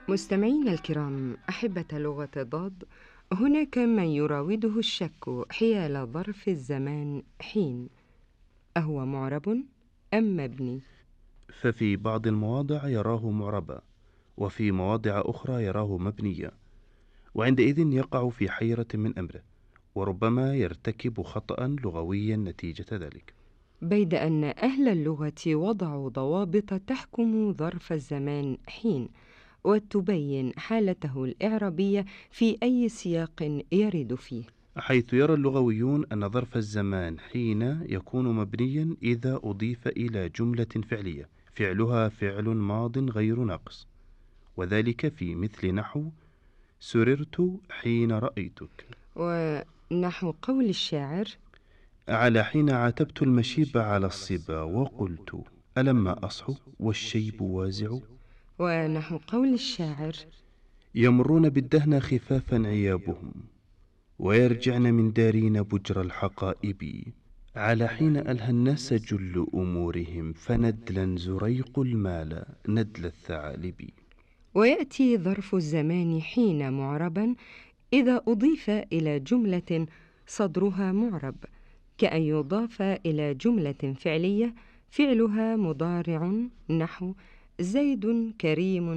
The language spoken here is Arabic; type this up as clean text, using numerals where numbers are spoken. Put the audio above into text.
مستمعينا الكرام، أحبة لغة ضاد، هناك من يراوده الشك حيال ظرف الزمان حين، أهو معرب أم مبني؟ ففي بعض المواضع يراه معربا، وفي مواضع أخرى يراه مبنيا، وعندئذ يقع في حيرة من أمره، وربما يرتكب خطأ لغويا نتيجة ذلك. بيد أن أهل اللغة وضعوا ضوابط تحكم ظرف الزمان حين وتبين حالته الإعرابية في أي سياق يرد فيه. حيث يرى اللغويون أن ظرف الزمان حين يكون مبنيا إذا أضيف إلى جملة فعلية فعلها فعل ماض غير ناقص، وذلك في مثل نحو سررت حين رأيتك. ونحو قول الشاعر: على حين عاتبت المشيب على الصبا وقلت ألما أصحو والشيب وازع. ونحو قول الشاعر: يمرون بالدهن خفافا عيابهم، ويرجعن من دارين بجر الحقائب. على حين ألهى الناس جل أمورهم فندلا زريق المال ندل الثعالب. ويأتي ظرف الزمان حين معربا إذا أضيف إلى جملة صدرها معرب، كأن يضاف إلى جملة فعلية فعلها مضارع، نحو زيد كريم